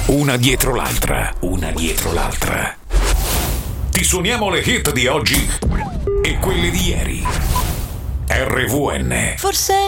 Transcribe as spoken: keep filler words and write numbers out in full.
una dietro l'altra, una dietro l'altra. Ti suoniamo le hit di oggi e quelle di ieri. R V N. Forse